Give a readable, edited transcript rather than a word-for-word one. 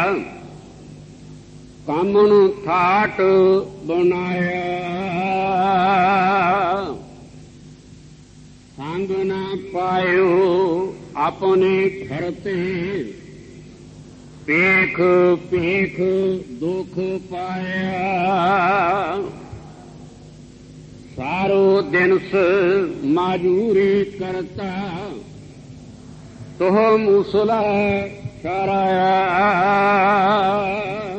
ਕਾਮਣ thought ਬਣਾਇਆ। ਸੰਗ ਨਾ ਪਾਇਓ ਆਪਣੇ ਖਰਤੇ, ਪੇਖ ਪੇਖ ਦੁਖ ਪਾਇਆ। ਸਾਰੋ ਦਿਨਸ ਮਾਜੂਰੀ ਕਰਤਾ, ਤੋਹ ਮੂਸਲਾ ਸ਼ਰਾਇਆ।